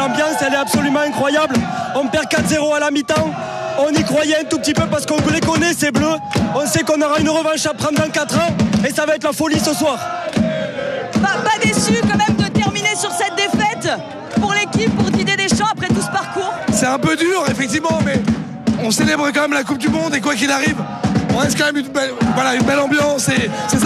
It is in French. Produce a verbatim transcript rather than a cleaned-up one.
l'ambiance elle est absolument incroyable. On perd quatre zéro à la mi-temps. On y croyait un tout petit peu parce qu'on les connaît, ces bleus. On sait qu'on aura une revanche à prendre dans quatre ans et ça va être la folie ce soir. Pas, pas déçu quand même de terminer sur cette défaite pour l'équipe, pour Didier Deschamps après tout ce parcours? C'est un peu dur effectivement, mais on célèbre quand même la Coupe du Monde et quoi qu'il arrive, on reste quand même une belle, voilà, une belle ambiance et c'est